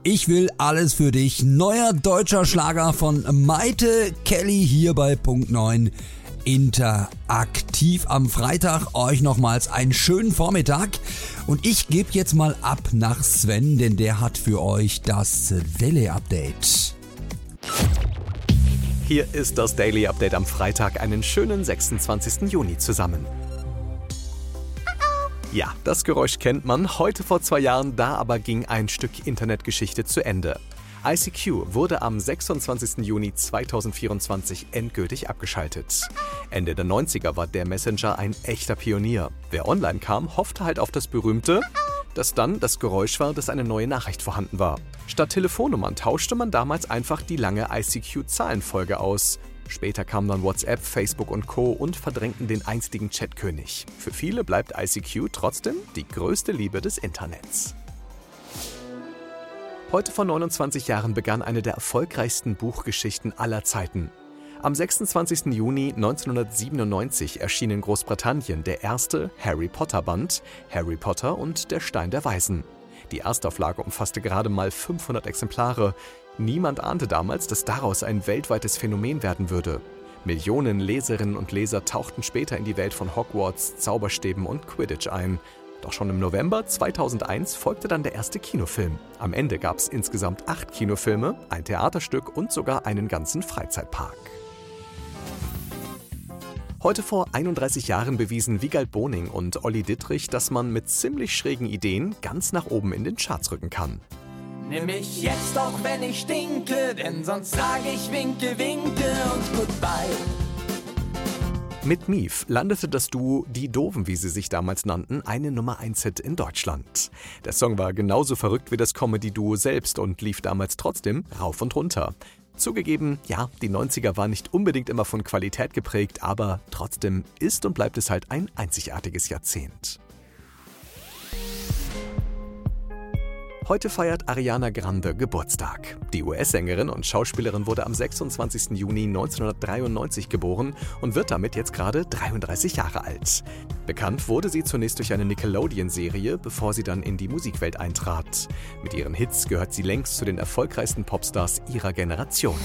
Ich will alles für dich. Neuer deutscher Schlager von Maite Kelly hier bei Punkt 9. Interaktiv am Freitag. Euch nochmals einen schönen Vormittag. Und ich gebe jetzt mal ab nach Sven, denn der hat für euch das Daily Update. Hier ist das Daily Update am Freitag, einen schönen 26. Juni zusammen. Ja, das Geräusch kennt man. Heute vor 2 Jahren, da aber ging ein Stück Internetgeschichte zu Ende. ICQ wurde am 26. Juni 2024 endgültig abgeschaltet. Ende der 90er war der Messenger ein echter Pionier. Wer online kam, hoffte halt auf das berühmte, das dann das Geräusch war, dass eine neue Nachricht vorhanden war. Statt Telefonnummern tauschte man damals einfach die lange ICQ-Zahlenfolge aus. Später kamen dann WhatsApp, Facebook und Co. und verdrängten den einstigen Chatkönig. Für viele bleibt ICQ trotzdem die größte Liebe des Internets. Heute vor 29 Jahren begann eine der erfolgreichsten Buchgeschichten aller Zeiten. Am 26. Juni 1997 erschien in Großbritannien der erste Harry Potter Band, Harry Potter und der Stein der Weisen. Die Erstauflage umfasste gerade mal 500 Exemplare. Niemand ahnte damals, dass daraus ein weltweites Phänomen werden würde. Millionen Leserinnen und Leser tauchten später in die Welt von Hogwarts, Zauberstäben und Quidditch ein. Doch schon im November 2001 folgte dann der erste Kinofilm. Am Ende gab es insgesamt 8 Kinofilme, ein Theaterstück und sogar einen ganzen Freizeitpark. Heute vor 31 Jahren bewiesen Wiegald Boning und Olli Dittrich, dass man mit ziemlich schrägen Ideen ganz nach oben in den Charts rücken kann. Nimm mich jetzt, auch wenn ich stinke, denn sonst sage ich winke, winke und goodbye. Mit Mief landete das Duo Die Doofen, wie sie sich damals nannten, eine Nummer-1-Hit in Deutschland. Der Song war genauso verrückt wie das Comedy-Duo selbst und lief damals trotzdem rauf und runter. Zugegeben, ja, die 90er waren nicht unbedingt immer von Qualität geprägt, aber trotzdem ist und bleibt es halt ein einzigartiges Jahrzehnt. Heute feiert Ariana Grande Geburtstag. Die US-Sängerin und Schauspielerin wurde am 26. Juni 1993 geboren und wird damit jetzt gerade 33 Jahre alt. Bekannt wurde sie zunächst durch eine Nickelodeon-Serie, bevor sie dann in die Musikwelt eintrat. Mit ihren Hits gehört sie längst zu den erfolgreichsten Popstars ihrer Generation.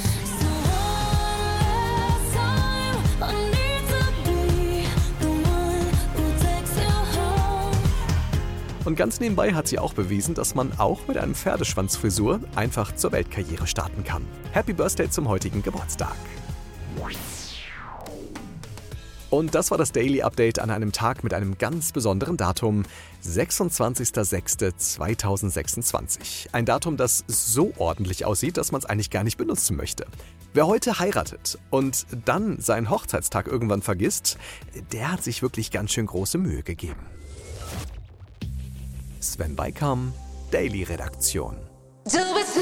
Und ganz nebenbei hat sie auch bewiesen, dass man auch mit einem Pferdeschwanzfrisur einfach zur Weltkarriere starten kann. Happy Birthday zum heutigen Geburtstag. Und das war das Daily Update an einem Tag mit einem ganz besonderen Datum, 26.06.2026. Ein Datum, das so ordentlich aussieht, dass man es eigentlich gar nicht benutzen möchte. Wer heute heiratet und dann seinen Hochzeitstag irgendwann vergisst, der hat sich wirklich ganz schön große Mühe gegeben. Sven Beikam, Daily Redaktion. Du bist